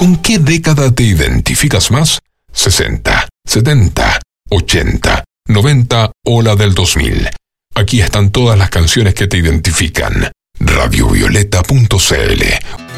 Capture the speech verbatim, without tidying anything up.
¿Con qué década te identificas más? ¿sesenta, setenta, ochenta, noventa o la del dos mil? Aquí están todas las canciones que te identifican. radiovioleta punto c l